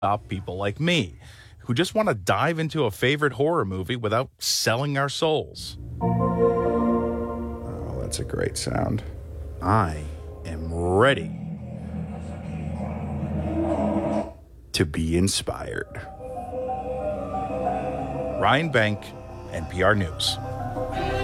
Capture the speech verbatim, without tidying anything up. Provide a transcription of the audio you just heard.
Stop people like me who just want to dive into a favorite horror movie without selling our souls. Oh, that's a great sound. I am ready To be inspired. Ryan Bank, N P R News.